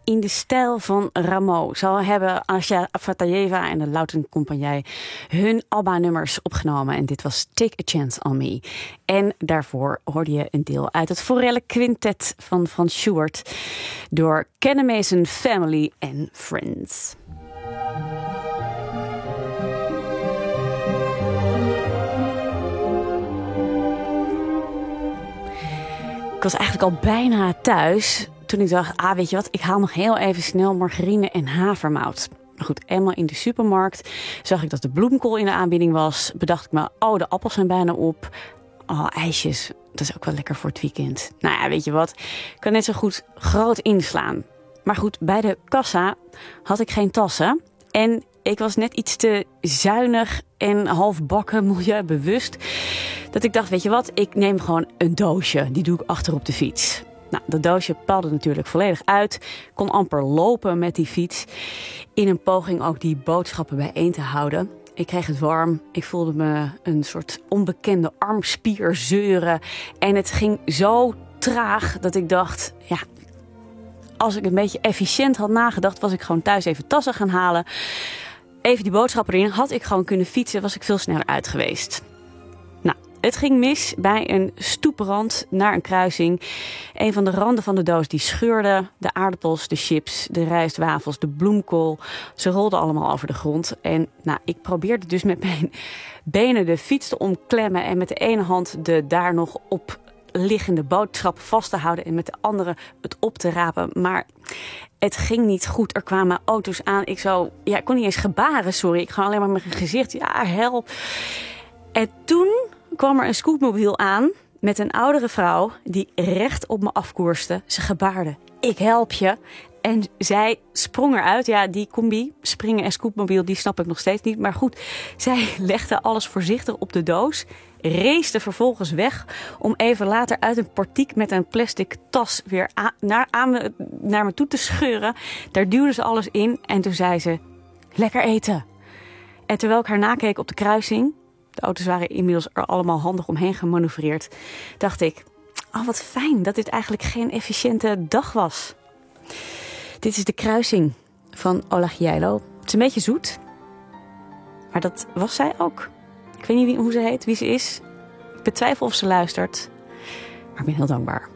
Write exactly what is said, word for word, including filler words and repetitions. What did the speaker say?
in de stijl van Rameau. Zo hebben Asja Afatajeva en de Louten Compagnie hun ABBA-nummers opgenomen. En dit was Take a Chance on Me. En daarvoor hoorde je een deel uit het Forelle Quintet van Frans Schubert door Ken Mason Family and Friends. Ik was eigenlijk al bijna thuis toen ik dacht, ah weet je wat, ik haal nog heel even snel margarine en havermout. Maar goed, eenmaal in de supermarkt zag ik dat de bloemkool in de aanbieding was. Bedacht ik me, oh de appels zijn bijna op. Oh, ijsjes, dat is ook wel lekker voor het weekend. Nou ja, weet je wat, ik kan net zo goed groot inslaan. Maar goed, bij de kassa had ik geen tassen. En ik was net iets te zuinig en halfbakken milieubewust. Dat ik dacht, weet je wat, ik neem gewoon een doosje. Die doe ik achter op de fiets. Nou, dat doosje paalde natuurlijk volledig uit. Kon amper lopen met die fiets. In een poging ook die boodschappen bijeen te houden. Ik kreeg het warm. Ik voelde me een soort onbekende armspier zeuren. En het ging zo traag dat ik dacht, ja, als ik een beetje efficiënt had nagedacht, was ik gewoon thuis even tassen gaan halen. Even die boodschappen erin. Had ik gewoon kunnen fietsen, was ik veel sneller uit geweest. Nou, het ging mis bij een stoeprand naar een kruising. Een van de randen van de doos die scheurde. De aardappels, de chips, de rijstwafels, de bloemkool. Ze rolden allemaal over de grond. En nou, ik probeerde dus met mijn benen de fiets te omklemmen. En met de ene hand de daar nog op liggende boodschap vast te houden. En met de andere het op te rapen. Maar het ging niet goed. Er kwamen auto's aan. Ik zo, ja, ik kon niet eens gebaren, sorry. Ik ga alleen maar met mijn gezicht. Ja, help. En toen kwam er een scootmobiel aan met een oudere vrouw die recht op me afkoerste. Ze gebaarde, ik help je. En zij sprong eruit. Ja, die combi, springen en scootmobiel, die snap ik nog steeds niet. Maar goed, zij legde alles voorzichtig op de doos. Reesde vervolgens weg om even later uit een portiek met een plastic tas weer aan, naar, aan me, naar me toe te scheuren. Daar duwde ze alles in en toen zei ze, lekker eten. En terwijl ik haar nakeek op de kruising, de auto's waren inmiddels er allemaal handig omheen gemanoeuvreerd, dacht ik, oh wat fijn dat dit eigenlijk geen efficiënte dag was. Dit is de kruising van Olagiailo. Het is een beetje zoet, maar dat was zij ook. Ik weet niet wie, hoe ze heet, wie ze is. Ik betwijfel of ze luistert, maar ik ben heel dankbaar.